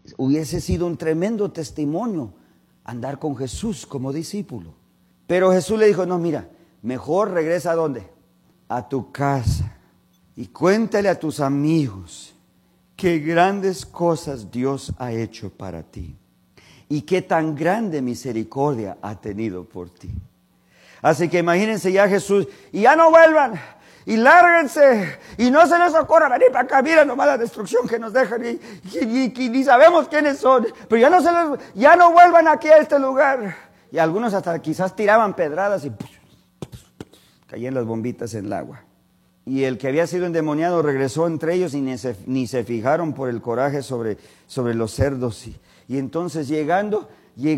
Hubiese sido un tremendo testimonio andar con Jesús como discípulo. Pero Jesús le dijo, no, mira, mejor regresa ¿a dónde? A tu casa y cuéntale a tus amigos qué grandes cosas Dios ha hecho para ti y qué tan grande misericordia ha tenido por ti. Así que imagínense ya Jesús, y ya no vuelvan, y lárguense, y no se les ocurra venir para acá, mira nomás la destrucción que nos dejan, y ni sabemos quiénes son, pero ya no vuelvan aquí a este lugar. Y algunos hasta quizás tiraban pedradas y caían las bombitas en el agua. Y el que había sido endemoniado regresó entre ellos y ni se fijaron por el coraje sobre los cerdos. Y entonces llegando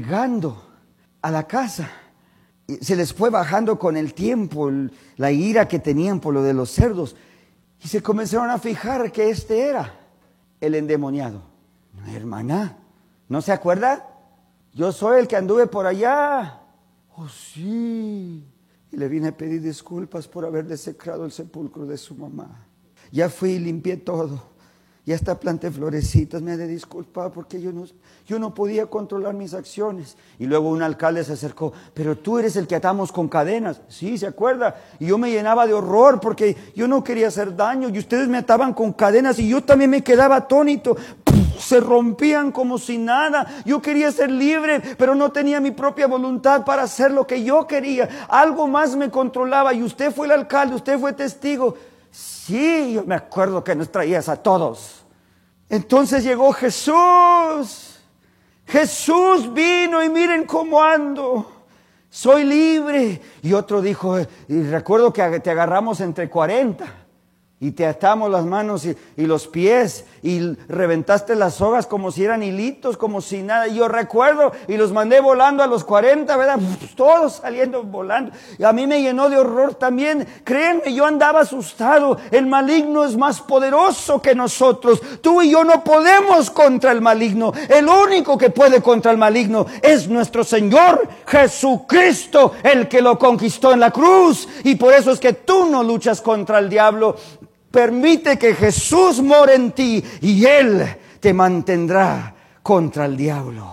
a la casa, se les fue bajando con el tiempo la ira que tenían por lo de los cerdos. Y se comenzaron a fijar que este era el endemoniado. Hermana, ¿no se acuerda? Yo soy el que anduve por allá. Oh, sí. Y le vine a pedir disculpas por haber desecrado el sepulcro de su mamá. Ya fui y limpié todo. Ya hasta planté florecitas. Me ha de disculpar porque yo no podía controlar mis acciones. Y luego un alcalde se acercó. Pero tú eres el que atamos con cadenas. Sí, ¿se acuerda? Y yo me llenaba de horror porque yo no quería hacer daño. Y ustedes me ataban con cadenas y yo también me quedaba atónito. Se rompían como si nada. Yo quería ser libre, pero no tenía mi propia voluntad para hacer lo que yo quería. Algo más me controlaba y usted fue el alcalde, usted fue testigo. Sí, yo me acuerdo que nos traías a todos. Entonces llegó Jesús. Jesús vino y miren cómo ando. Soy libre. Y otro dijo, y recuerdo que te agarramos entre 40. Y te atamos las manos y los pies y reventaste las sogas como si eran hilitos, como si nada. Y yo recuerdo y los mandé volando a los 40, ¿verdad? Todos saliendo volando. Y a mí me llenó de horror también. Créanme, yo andaba asustado. El maligno es más poderoso que nosotros. Tú y yo no podemos contra el maligno. El único que puede contra el maligno es nuestro Señor Jesucristo, el que lo conquistó en la cruz. Y por eso es que tú no luchas contra el diablo. Permite que Jesús more en ti y Él te mantendrá contra el diablo.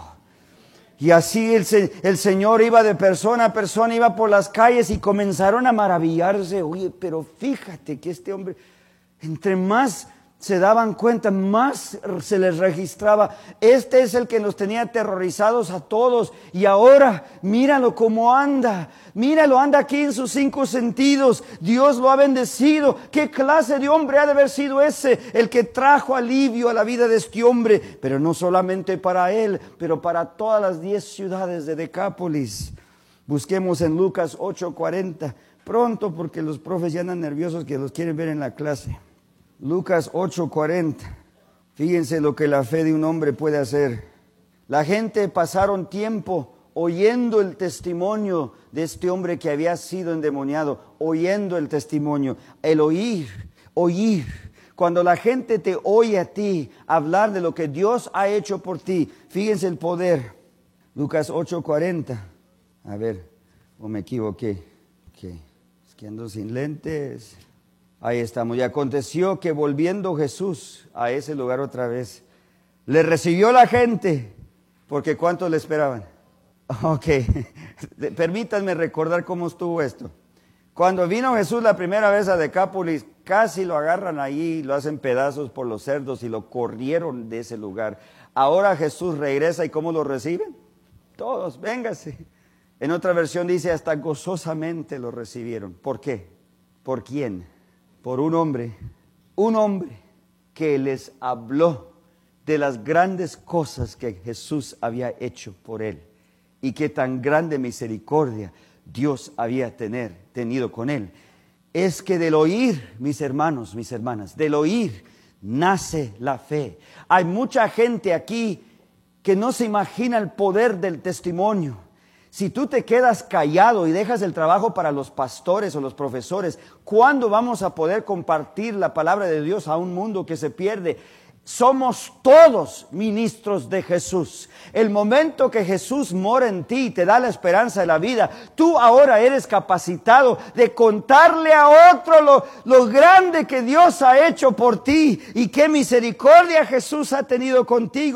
Y así el Señor iba de persona a persona, iba por las calles y comenzaron a maravillarse. Oye, pero fíjate que este hombre, entre más se daban cuenta, más se les registraba. Este es el que nos tenía aterrorizados a todos. Y ahora, míralo cómo anda. Míralo, anda aquí en sus 5 sentidos. Dios lo ha bendecido. ¿Qué clase de hombre ha de haber sido ese? El que trajo alivio a la vida de este hombre. Pero no solamente para él, pero para todas las 10 ciudades de Decápolis. Busquemos en Lucas 8:40. Pronto, porque los profes ya andan nerviosos que los quieren ver en la clase. Lucas 8:40. Fíjense lo que la fe de un hombre puede hacer. La gente pasaron tiempo oyendo el testimonio de este hombre que había sido endemoniado, oyendo el testimonio, el oír. Cuando la gente te oye a ti hablar de lo que Dios ha hecho por ti, fíjense el poder. Lucas 8:40. A ver, o me equivoqué. Es que ando sin lentes. Ahí estamos. Y aconteció que volviendo Jesús a ese lugar otra vez, le recibió la gente, porque ¿cuántos le esperaban? Ok, permítanme recordar cómo estuvo esto. Cuando vino Jesús la primera vez a Decápolis, casi lo agarran ahí, lo hacen pedazos por los cerdos y lo corrieron de ese lugar. Ahora Jesús regresa y ¿cómo lo reciben? Todos, véngase. En otra versión dice, hasta gozosamente lo recibieron. ¿Por qué? ¿Por quién? Por un hombre que les habló de las grandes cosas que Jesús había hecho por él y que tan grande misericordia Dios había tenido con él. Es que del oír, mis hermanos, mis hermanas, del oír nace la fe. Hay mucha gente aquí que no se imagina el poder del testimonio. Si tú te quedas callado y dejas el trabajo para los pastores o los profesores, ¿cuándo vamos a poder compartir la palabra de Dios a un mundo que se pierde? Somos todos ministros de Jesús. El momento que Jesús mora en ti y te da la esperanza de la vida, tú ahora eres capacitado de contarle a otro lo grande que Dios ha hecho por ti y qué misericordia Jesús ha tenido contigo.